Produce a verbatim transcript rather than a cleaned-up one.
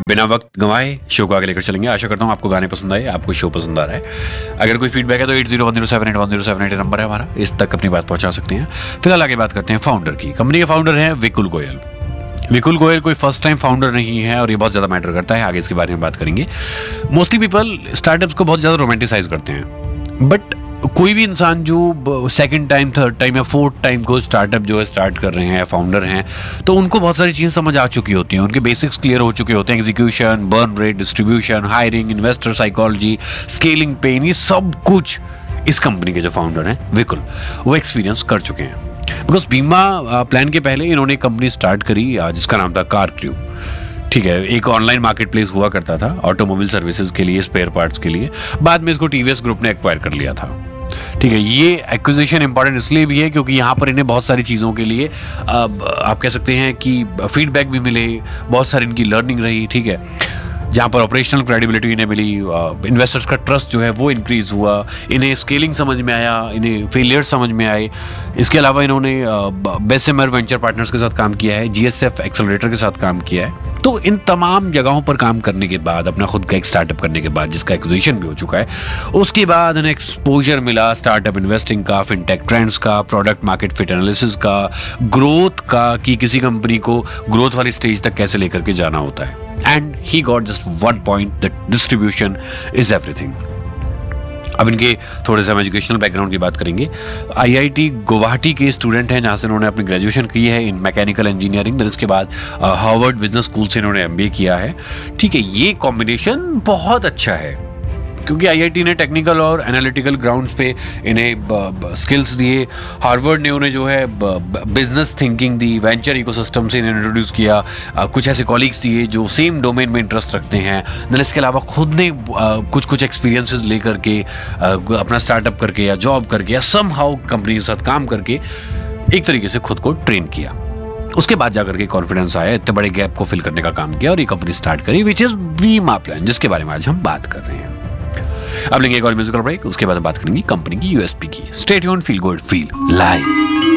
बिना वक्त गंवाए शो को आगे लेकर चलेंगे। आशा करता हूँ आपको गाने पसंद आए, आपको शो पसंद आ रहा है। अगर कोई फीडबैक है तो eight zero one zero seven eight one zero seven eight number है हमारा, इस तक अपनी बात पहुंचा सकते हैं। फिलहाल आगे बात करते हैं फाउंडर की। कंपनी के फाउंडर हैं विकुल गोयल। विकुल गोयल कोई फर्स्ट टाइम फाउंडर नहीं है और ये बहुत ज़्यादा मैटर करता है, आगे इसके बारे में बात करेंगे। मोस्टली पीपल स्टार्टअप्स को बहुत ज़्यादा रोमांटिसाइज करते हैं, बट कोई भी इंसान जो सेकंड टाइम, थर्ड टाइम या फोर्थ टाइम को स्टार्टअप जो है स्टार्ट कर रहे हैं, फाउंडर हैं, तो उनको बहुत सारी चीज़ें समझ आ चुकी होती हैं, उनके बेसिक्स क्लियर हो चुके होते हैं। Execution, burn rate, distribution, hiring, investor psychology, scaling pen, ये सब कुछ इस कंपनी के जो फाउंडर हैं विकुल, वो एक्सपीरियंस कर चुके हैं। बिकॉज बीमा प्लान के पहले इन्होंने एक कंपनी स्टार्ट करी जिसका नाम था कार क्रू। ठीक है, एक ऑनलाइन मार्केट प्लेस हुआ करता था ऑटोमोबाइल सर्विसेज के लिए, स्पेयर पार्ट्स के लिए। बाद में इसको टीवीएस ग्रुप ने एक्वायर कर लिया था। ठीक है, ये एक्विजिशन इंपॉर्टेंट इसलिए भी है क्योंकि यहाँ पर इन्हें बहुत सारी चीज़ों के लिए अब आप कह सकते हैं कि फीडबैक भी मिले, बहुत सारी इनकी लर्निंग रही। ठीक है, जहाँ पर ऑपरेशनल क्रेडिबिलिटी इन्हें मिली, इन्वेस्टर्स का ट्रस्ट जो है वो इंक्रीज हुआ, इन्हें स्केलिंग समझ में आया, इन्हें फेलियर समझ में आए। इसके अलावा इन्होंने बेसेमर वेंचर पार्टनर्स के साथ काम किया है, जीएसएफ एक्सेलरेटर के साथ काम किया है। तो इन तमाम जगहों पर काम करने के बाद, अपना खुद का एक स्टार्टअप करने के बाद, जिसका एक्विजिशन भी हो चुका है, उसके बाद इन्हें एक्सपोजर मिला स्टार्टअप इन्वेस्टिंग का, फिनटेक ट्रेंड्स का, प्रोडक्ट मार्केट फिट एनालिसिस का, ग्रोथ का, कि किसी कंपनी को ग्रोथ वाली स्टेज तक कैसे लेकर के जाना होता है। And he got just one point, that distribution is everything. अब इनके थोड़े से हम एजुकेशनल बैकग्राउंड की बात करेंगे। आईआईटी गुवाहाटी के स्टूडेंट हैं, जहाँ से इन्होंने अपनी ग्रेजुएशन की है इन मैकेनिकल इंजीनियरिंग। इसके बाद हार्वर्ड बिजनेस स्कूल से इन्होंने एमबीए किया है। ठीक है, ये कॉम्बिनेशन बहुत अच्छा है क्योंकि आईआईटी ने टेक्निकल और एनालिटिकल ग्राउंड्स पे इन्हें स्किल्स दिए। हार्वर्ड ने उन्हें जो है बिजनेस थिंकिंग दी, वेंचर इकोसिस्टम से इन्हें इंट्रोड्यूस किया, कुछ ऐसे कॉलीग्स दिए जो सेम डोमेन में इंटरेस्ट रखते हैं। देन इसके अलावा खुद ने कुछ कुछ एक्सपीरियंसेस लेकर के अपना स्टार्टअप करके या जॉब करके या सम हाउ कंपनी के साथ काम करके एक तरीके से खुद को ट्रेन किया। उसके बाद जाकर के कॉन्फिडेंस आया, इतने बड़े गैप को फिल करने का काम किया और ये कंपनी स्टार्ट करी, विच इज बीमा प्लान, जिसके बारे में आज हम बात कर रहे हैं। अब लेंगे एक और म्यूजिकल ब्रेक, उसके बाद हम बात करेंगे कंपनी की यूएसपी की। Stay tuned, feel good, feel live.